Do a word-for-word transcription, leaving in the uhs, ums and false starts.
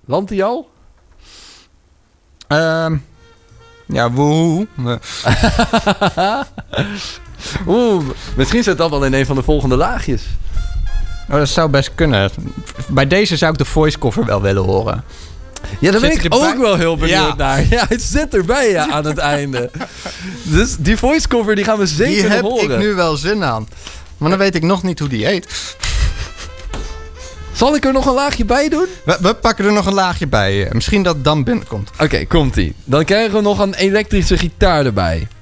Landt hij al? Uh, ja, woe. Oeh, misschien zit dat wel in een van de volgende laagjes. Oh, dat zou best kunnen. Bij deze zou ik de voice cover wel willen horen. Ja, daar ben Zit ik hij erbij? ook wel heel benieuwd Ja. naar. Ja, het zit erbij ja, aan het einde. Dus die voice cover die gaan we zeker Die nog heb horen. ik nu wel zin aan. Maar dan weet ik nog niet hoe die heet. Zal ik er nog een laagje bij doen? We, we pakken er nog een laagje bij. Misschien dat het dan binnenkomt. Oké, okay, komt-ie. Dan krijgen we nog een elektrische gitaar erbij.